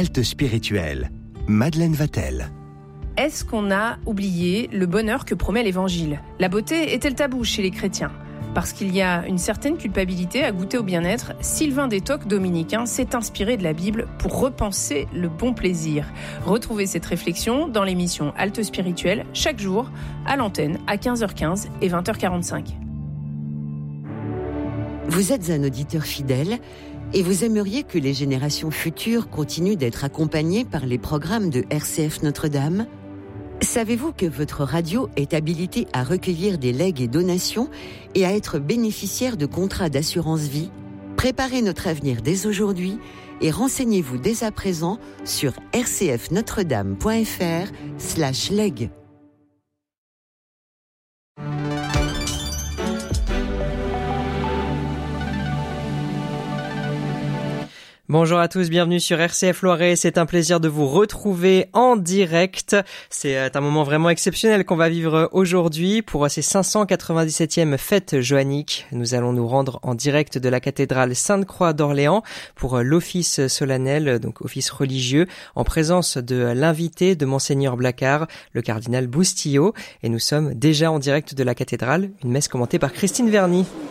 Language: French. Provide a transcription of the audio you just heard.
Halte spirituelle. Madeleine Vatel. Est-ce qu'on a oublié le bonheur que promet l'Évangile ? La beauté est-elle tabou chez les chrétiens ? Parce qu'il y a une certaine culpabilité à goûter au bien-être, Sylvain Détoc, dominicain, s'est inspiré de la Bible pour repenser le bon plaisir. Retrouvez cette réflexion dans l'émission Halte spirituelle, chaque jour, à l'antenne, à 15h15 et 20h45. Vous êtes un auditeur fidèle et vous aimeriez que les générations futures continuent d'être accompagnées par les programmes de RCF Notre-Dame ? Savez-vous que votre radio est habilitée à recueillir des legs et donations et à être bénéficiaire de contrats d'assurance vie ? Préparez notre avenir dès aujourd'hui et renseignez-vous dès à présent sur rcfnotredame.fr/leg. Bonjour à tous, bienvenue sur RCF Loiret. C'est un plaisir de vous retrouver en direct. C'est un moment vraiment exceptionnel qu'on va vivre aujourd'hui pour ces 597e fêtes joanniques. Nous allons nous rendre en direct de la cathédrale Sainte-Croix d'Orléans pour l'office solennel, donc office religieux, en présence de l'invité de Monseigneur Blacard, le cardinal Boustillot. Et nous sommes déjà en direct de la cathédrale, une messe commentée par Christine Verny.